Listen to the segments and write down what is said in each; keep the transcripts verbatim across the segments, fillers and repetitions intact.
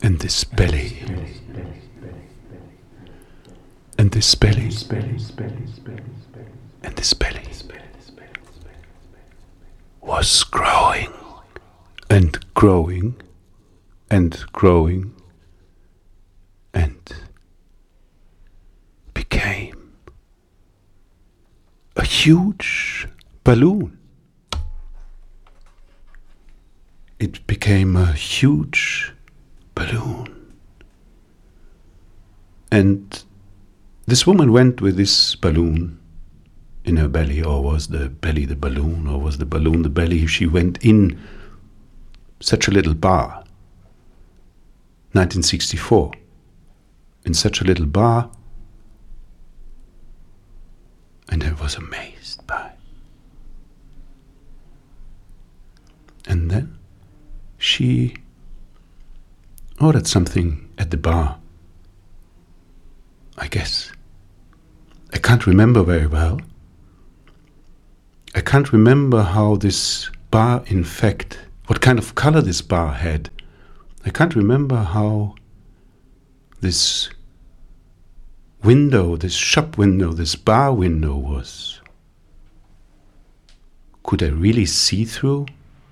and this belly, and this belly, and this belly was growing and growing and growing and became a huge balloon. It became a huge balloon. And this woman went with this balloon in her belly, or was the belly the balloon, or was the balloon the belly? She went in such a little bar, nineteen sixty-four, in such a little bar, and I was amazed by it. And then she ordered something at the bar, I guess. I can't remember very well. I can't remember how this bar, in fact, what kind of color this bar had. I can't remember how this window, this shop window, this bar window was. Could I really see through?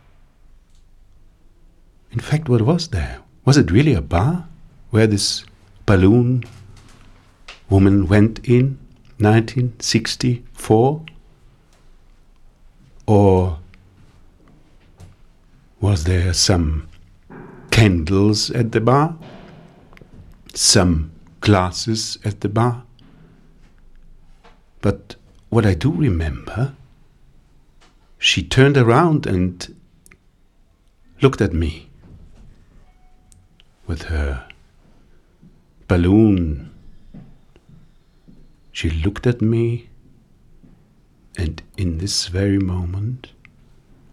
In fact, what was there? Was it really a bar where this balloon woman went in nineteen sixty-four? Or was there some candles at the bar? Some glasses at the bar? But what I do remember, she turned around and looked at me with her balloon. She looked at me, and in this very moment,